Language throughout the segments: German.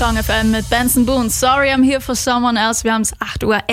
Gong FM mit Benson Boone. Sorry, I'm here for someone else. Wir haben es 8:11 Uhr.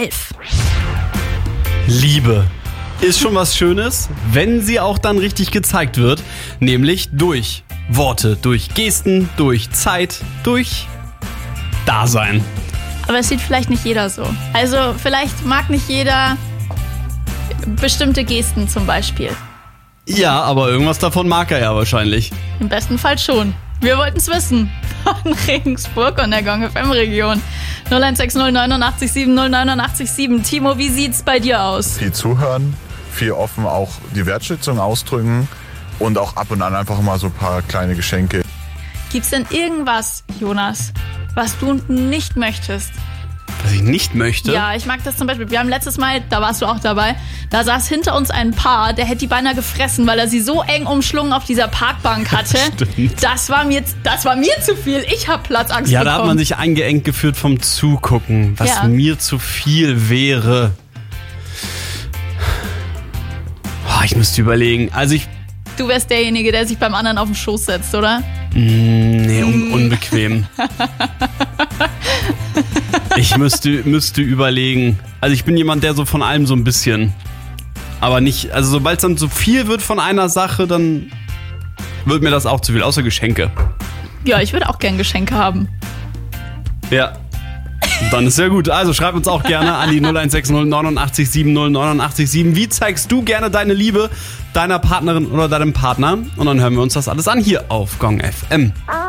Liebe ist schon was Schönes, wenn sie auch dann richtig gezeigt wird. Nämlich durch Worte, durch Gesten, durch Zeit, durch Dasein. Aber es sieht vielleicht nicht jeder so. Also vielleicht mag nicht jeder bestimmte Gesten zum Beispiel. Ja, aber irgendwas davon mag er ja wahrscheinlich. Im besten Fall schon. Wir wollten es wissen. Von Regensburg und der Gong FM Region. 0160 89 7 089 7. Timo, wie sieht's bei dir aus? Viel zuhören, viel offen auch die Wertschätzung ausdrücken und auch ab und an einfach mal so ein paar kleine Geschenke. Gibt's denn irgendwas, Jonas, was du nicht möchtest? Was ich nicht möchte? Ja, ich mag das zum Beispiel. Wir haben letztes Mal, da warst du auch dabei, da saß hinter uns ein Paar, der hätte die beinahe gefressen, weil er sie so eng umschlungen auf dieser Parkbank hatte. Stimmt. Das war mir zu viel. Ich habe Platzangst Ja, bekommen. da hat man sich eingeengt gefühlt vom Zugucken, was Ja. mir zu viel wäre. Oh, ich müsste überlegen. Also Du wärst derjenige, der sich beim anderen auf den Schoß setzt, oder? Nee, unbequem. Ich müsste überlegen. Also ich bin jemand, der so von allem so ein bisschen. Aber nicht, also sobald es dann zu viel wird von einer Sache, dann wird mir das auch zu viel, außer Geschenke. Ja, ich würde auch gern Geschenke haben. Ja. Dann ist ja gut. Also schreib uns auch gerne an die 0160 89 7 089 7. Wie zeigst du gerne deine Liebe deiner Partnerin oder deinem Partner? Und dann hören wir uns das alles an hier auf Gong FM.